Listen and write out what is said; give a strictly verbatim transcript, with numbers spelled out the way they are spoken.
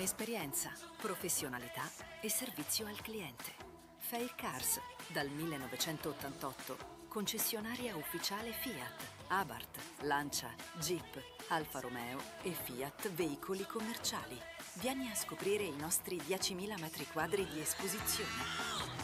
Esperienza, professionalità e servizio al cliente. Fair Cars, dal millenovecentottantotto, concessionaria ufficiale Fiat, Abarth, Lancia, Jeep, Alfa Romeo e Fiat Veicoli Commerciali. Vieni a scoprire i nostri diecimila metri quadri di esposizione.